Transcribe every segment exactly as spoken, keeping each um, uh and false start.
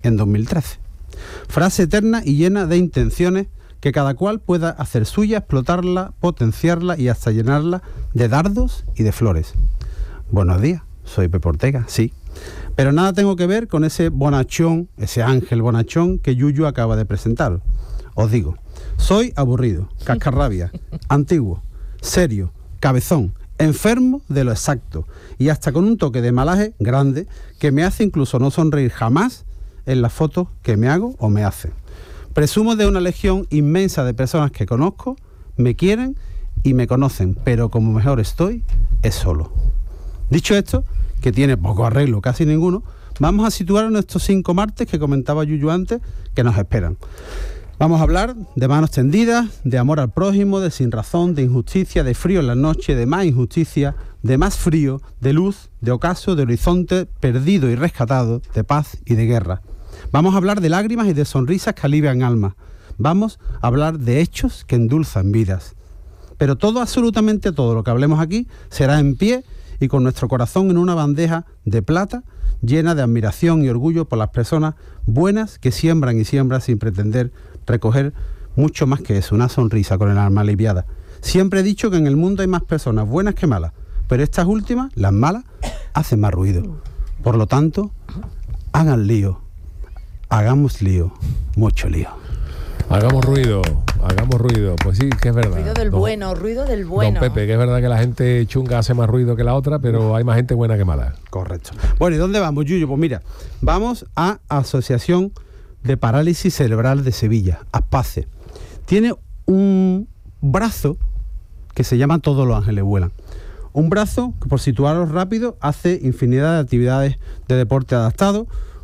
en dos mil trece. Frase eterna y llena de intenciones que cada cual pueda hacer suya, explotarla, potenciarla y hasta llenarla de dardos y de flores. Buenos días, soy Pepe Ortega, sí. Pero nada tengo que ver con ese bonachón, ese ángel bonachón que Yuyu acaba de presentar. Os digo, soy aburrido, cascarrabia, antiguo, serio, cabezón, enfermo de lo exacto y hasta con un toque de malaje grande que me hace incluso no sonreír jamás en las fotos que me hago o me hacen. Presumo de una legión inmensa de personas que conozco, me quieren y me conocen, pero como mejor estoy, es solo. Dicho esto, que tiene poco arreglo, casi ninguno, vamos a situar en estos cinco martes que comentaba Yuyu antes, que nos esperan. Vamos a hablar de manos tendidas, de amor al prójimo, de sin razón, de injusticia, de frío en la noche, de más injusticia, de más frío, de luz, de ocaso, de horizonte perdido y rescatado, de paz y de guerra. Vamos a hablar de lágrimas y de sonrisas que alivian almas. Vamos a hablar de hechos que endulzan vidas. Pero todo, absolutamente todo lo que hablemos aquí, será en pie y con nuestro corazón en una bandeja de plata llena de admiración y orgullo por las personas buenas que siembran y siembran sin pretender recoger mucho más que eso, una sonrisa con el alma aliviada. Siempre he dicho que en el mundo hay más personas buenas que malas, pero estas últimas, las malas, hacen más ruido. Por lo tanto, hagan lío. Hagamos lío, mucho lío. Hagamos ruido, hagamos ruido. Pues sí, que es verdad. Ruido del don, bueno, ruido del bueno. Don Pepe, que es verdad que la gente chunga hace más ruido que la otra, pero hay más gente buena que mala. Correcto. Bueno, ¿y dónde vamos, Yuyu? Pues mira, vamos a Asociación de Parálisis Cerebral de Sevilla, ASPACE. Tiene un brazo que se llama Todos los Ángeles Vuelan. Un brazo que, por situarlos rápido, hace infinidad de actividades de deporte adaptado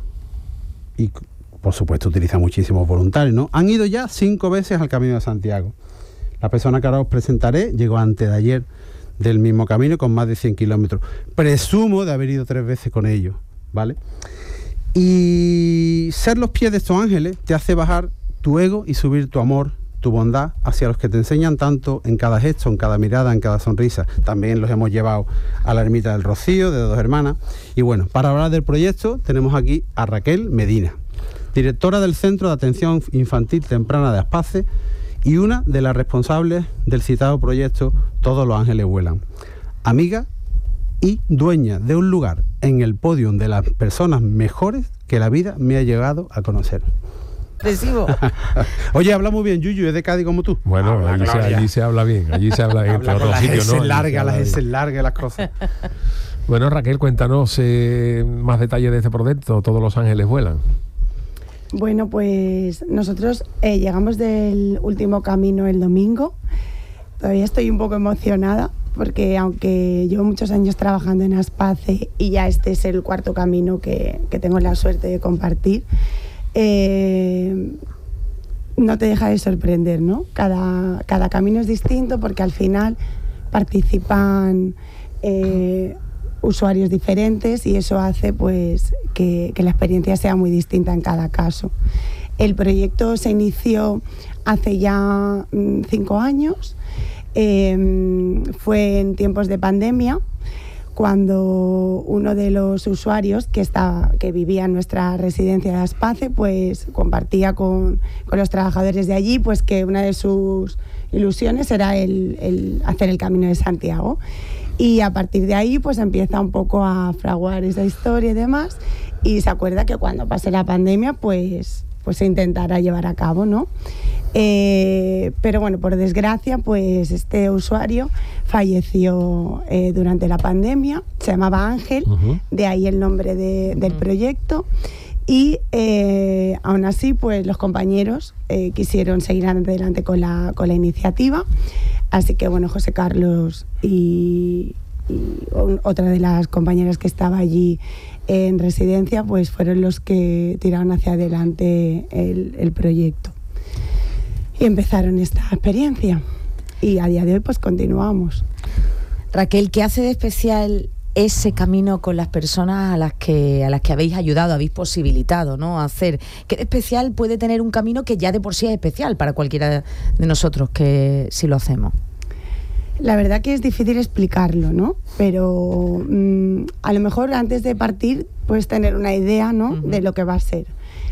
y, por supuesto, utiliza muchísimos voluntarios, ¿no? Han ido ya cinco veces al Camino de Santiago. La persona que ahora os presentaré llegó antes de ayer del mismo camino con más de cien kilómetros. Presumo de haber ido tres veces con ellos, ¿vale? Y ser los pies de estos ángeles te hace bajar tu ego y subir tu amor, tu bondad hacia los que te enseñan tanto en cada gesto, en cada mirada, en cada sonrisa. También los hemos llevado a la Ermita del Rocío, de Dos Hermanas. Y bueno, para hablar del proyecto tenemos aquí a Raquel Medina, directora del Centro de Atención Infantil Temprana de ASPACE y una de las responsables del citado proyecto Todos los Ángeles Vuelan. Amiga y dueña de un lugar en el podio de las personas mejores que la vida me ha llegado a conocer. Oye, habla muy bien, Yuyu, es de Cádiz como tú. Bueno, habla, allí, se, allí se habla bien, allí se habla bien. Habla con las S largas, las S largas, las cosas. Bueno, Raquel, cuéntanos eh, más detalles de este proyecto, Todos los Ángeles Vuelan. Bueno, pues nosotros eh, llegamos del último camino el domingo. Todavía estoy un poco emocionada porque aunque llevo muchos años trabajando en ASPACE y ya este es el cuarto camino que, que tengo la suerte de compartir, eh, no te deja de sorprender, ¿no? Cada, cada camino es distinto porque al final participan eh, usuarios diferentes y eso hace pues que, que la experiencia sea muy distinta en cada caso. El proyecto se inició hace ya mmm, cinco años, eh, fue en tiempos de pandemia, cuando uno de los usuarios que, estaba, que vivía en nuestra residencia de ASPACE pues compartía con, con los trabajadores de allí pues que una de sus ilusiones era el, el hacer el Camino de Santiago. Y a partir de ahí pues empieza un poco a fraguar esa historia y demás, y se acuerda que cuando pase la pandemia pues, pues se intentará llevar a cabo, ¿no? Eh, pero bueno, por desgracia pues este usuario falleció eh, durante la pandemia, se llamaba Ángel, uh-huh. De ahí el nombre de, del uh-huh. proyecto. Y eh, aún así pues los compañeros eh, quisieron seguir adelante con la, con la iniciativa. Así que bueno, José Carlos y, y otra de las compañeras que estaba allí en residencia pues fueron los que tiraron hacia adelante el, el proyecto y empezaron esta experiencia y a día de hoy pues continuamos. Raquel, ¿qué hace de especial ese camino con las personas a las que a las que habéis ayudado, habéis posibilitado, ¿no?, a hacer? ¿Qué de especial puede tener un camino que ya de por sí es especial para cualquiera de nosotros que si lo hacemos? La verdad que es difícil explicarlo, ¿no? Pero mmm, a lo mejor antes de partir puedes tener una idea, ¿no?, uh-huh. de lo que va a ser.